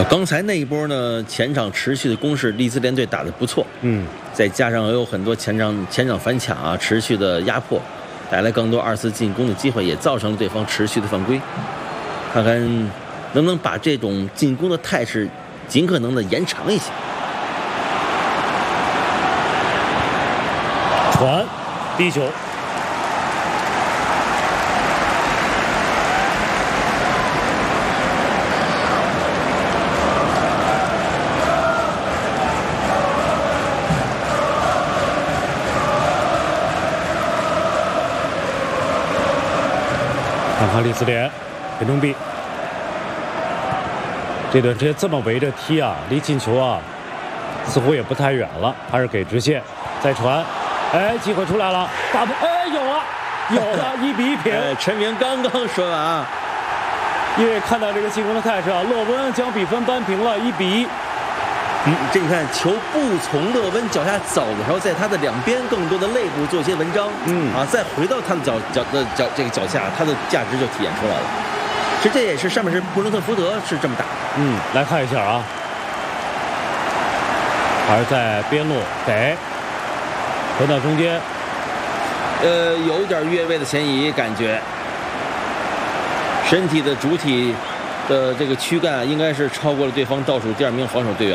刚才那一波呢，前场持续的攻势，利兹联队打得不错。再加上有很多前场反抢啊，持续的压迫，带来更多二次进攻的机会，也造成了对方持续的犯规。看看能不能把这种进攻的态势尽可能的延长一些。 传，低球。看看利兹联，田中碧，这段时间这么围着踢啊，离进球啊，似乎也不太远了，还是给直线，再传，哎，机会出来了，大步，哎，有了，1比1平。 陈明刚刚说完啊， 因为看到这个进攻的态势啊，勒温将比分扳平了，1比1。 这你看，球不从勒温脚下走的时候，在他的两边更多的肋部做一些文章，再回到他的这个脚下，他的价值就体现出来了。其实这也是上面是布伦特福德是这么打的。 来看一下啊，还是在边路给回到中间， 有点越位的嫌疑，感觉身体的主体的这个躯干应该是超过了对方倒数第2名防守队员。